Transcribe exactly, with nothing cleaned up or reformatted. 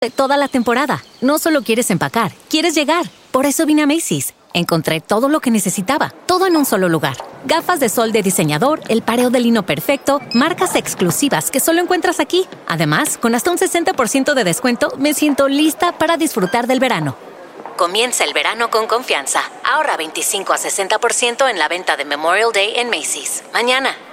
de toda la temporada. No solo quieres empacar, quieres llegar. Por eso vine a Macy's. Encontré todo lo que necesitaba, todo en un solo lugar. Gafas de sol de diseñador, el pareo de lino perfecto, marcas exclusivas que solo encuentras aquí. Además, con hasta un sesenta por ciento de descuento, me siento lista para disfrutar del verano. Comienza el verano con confianza. Ahorra veinticinco a sesenta por ciento en la venta de Memorial Day en Macy's. Mañana.